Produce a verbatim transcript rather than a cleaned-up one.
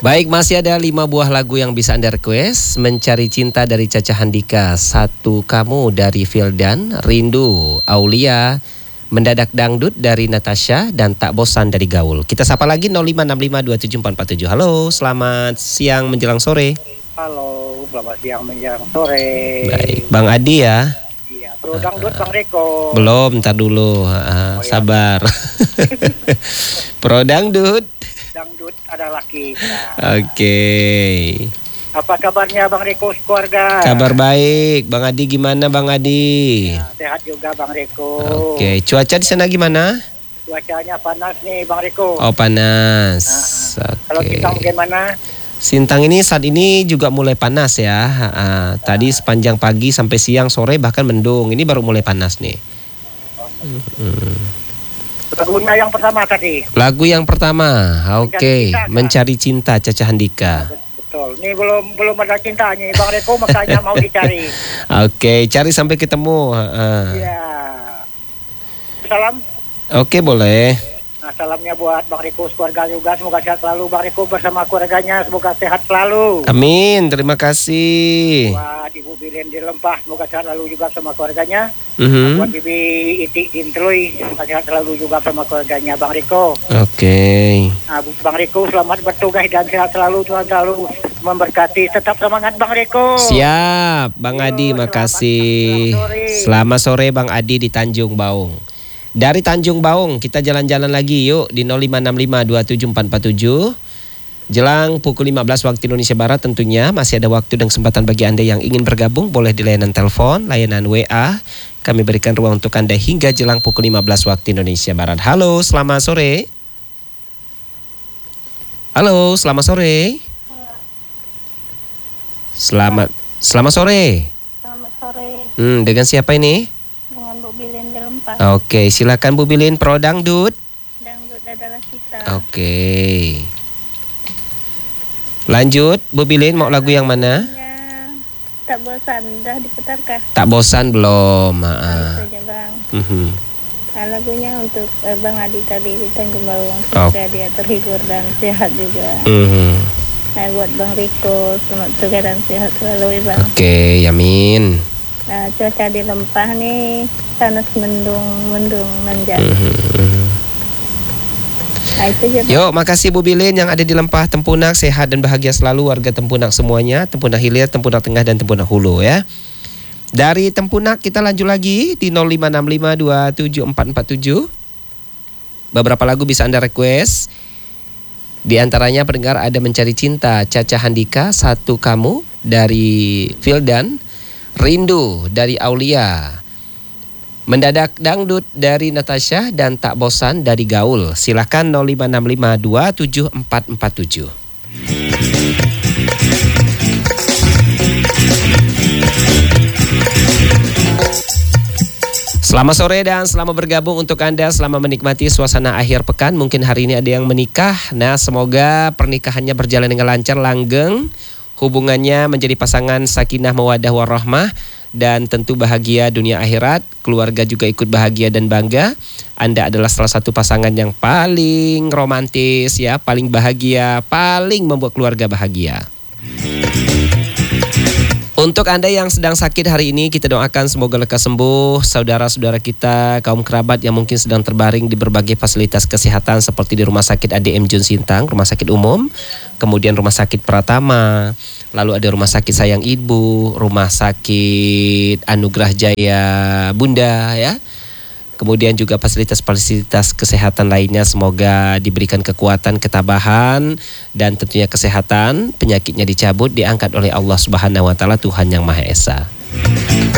Baik, masih ada lima buah lagu yang bisa Anda request. Mencari Cinta dari Caca Handika, Satu Kamu dari Vildan, Rindu Aulia, Mendadak Dangdut dari Natasha, dan Tak Bosan dari Gaul. Kita sapa lagi nol lima enam lima dua tujuh empat empat tujuh. Halo, selamat siang menjelang sore. Halo, selamat siang menjelang sore. Baik, Bang Adi ya. Iya, Pro Dangdut Bang Reko. Belum, ntar dulu, uh, Oh, iya. sabar. Pro Dangdut. Dangdut adalah kita. Oke. Apa kabarnya Bang Reko keluarga? Kabar baik, Bang Adi gimana Bang Adi? Ya, sehat juga Bang Reko. Oke, cuaca di sana gimana? Cuacanya panas nih Bang Reko. Oh panas. Nah, Kalau Oke. kita bagaimana? Sintang ini saat ini juga mulai panas ya. Ha-ha. Tadi sepanjang pagi sampai siang sore bahkan mendung. Ini baru mulai panas nih. Hmm. Lagunya yang pertama tadi. Lagu yang pertama, oke, Mencari Cinta, Kak. Mencari Cinta Caca Handika. Betul. Ini belum belum ada cintanya Bang Reko, makanya mau dicari. Oke, cari sampai ketemu. Ha-ha. Iya. Salam. Oke boleh. Nah, salamnya buat Bang Riko keluarga juga, semoga sehat selalu Bang Riko bersama keluarganya, semoga sehat selalu. Amin, terima kasih. Buat Ibu Bilin di Lempah, semoga sehat selalu juga sama keluarganya. Mhm. Buat Bibi Iti di Intelui, semoga sehat selalu juga sama keluarganya Bang Riko. Oke. Nah, Bang Riko selamat bertugas dan sehat selalu, Tuhan selalu memberkati. Tetap semangat Bang Riko. Siap, Bang Adi, Yo, makasih. selamat- selamat sore. Selamat sore Bang Adi di Tanjung Baung. Dari Tanjung Baung kita jalan-jalan lagi yuk di nol lima enam lima dua tujuh empat empat tujuh. Jelang pukul lima belas waktu Indonesia Barat tentunya masih ada waktu dan kesempatan bagi Anda yang ingin bergabung, boleh di layanan telepon, layanan W A. Kami berikan ruang untuk Anda hingga jelang pukul lima belas waktu Indonesia Barat. Halo, selamat sore. Halo, selamat sore. Selamat selamat sore. Selamat sore, Hmm, dengan siapa ini? dengan Bu Bilin di Lempah. Oke, silakan Bu Bilin, Pro Dangdut. Dangdut adalah kita. Oke. Lanjut, Bu Bilin mau lagu yang mana? Ya, tak bosan, dah diputarkah? Tak bosan belum. Nah, Ha-ha. itu aja Bang. Mhm. Nah, lagunya untuk eh, Bang Adi tadi di Tanjung Bawang, Oh. supaya dia terhibur dan sehat juga. Mhm. Nah, buat Bang Riko, selamat sore dan sehat selalu ya Bang. Oke, Yamin. Nah, cuaca di Lempah nih panas mendung, mendung menjat. Mhm. Nah, itu aja Bang. Yuk, makasih Bu Bilin yang ada di Lempah Tempunak, sehat dan bahagia selalu warga Tempunak semuanya, Tempunak Hilir, Tempunak Tengah dan Tempunak Hulu ya. Dari Tempunak kita lanjut lagi di nol lima enam lima dua tujuh empat empat tujuh. Beberapa lagu bisa Anda request. Di antaranya pendengar ada Mencari Cinta Caca Handika, Satu Kamu dari Vildan, Rindu dari Aulia, Mendadak Dangdut dari Natasha, dan Tak Bosan dari Gaul. Silakan nol lima enam lima dua tujuh empat empat tujuh. Selamat sore dan selamat bergabung untuk Anda selama menikmati suasana akhir pekan. Mungkin hari ini ada yang menikah. Nah, semoga pernikahannya berjalan dengan lancar, langgeng. Hubungannya menjadi pasangan sakinah mawaddah warahmah dan tentu bahagia dunia akhirat. Keluarga juga ikut bahagia dan bangga. Anda adalah salah satu pasangan yang paling romantis ya, paling bahagia, paling membuat keluarga bahagia. Untuk Anda yang sedang sakit hari ini, kita doakan semoga lekas sembuh. Saudara-saudara kita, kaum kerabat yang mungkin sedang terbaring di berbagai fasilitas kesehatan seperti di Rumah Sakit A D M Jun Sintang, Rumah Sakit Umum, kemudian Rumah Sakit Pratama, lalu ada Rumah Sakit Sayang Ibu, Rumah Sakit Anugerah Jaya Bunda ya. Kemudian juga fasilitas-fasilitas kesehatan lainnya semoga diberikan kekuatan, ketabahan, dan tentunya kesehatan, penyakitnya dicabut, diangkat oleh Allah Subhanahu wa taala, Tuhan yang Maha Esa.